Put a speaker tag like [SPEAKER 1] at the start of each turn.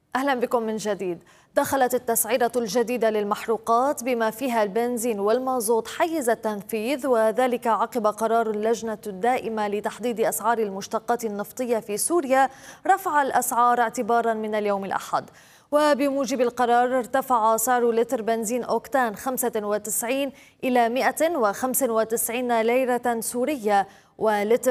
[SPEAKER 1] أهلا بكم من جديد. دخلت التسعيرة الجديدة للمحروقات بما فيها البنزين والمازوت حيز التنفيذ، وذلك عقب قرار اللجنة الدائمة لتحديد أسعار المشتقات النفطية في سوريا رفع الأسعار اعتبارا من اليوم الأحد. وبموجب القرار ارتفع سعر لتر بنزين أوكتان 95 إلى 195 ليرة سورية، ولتر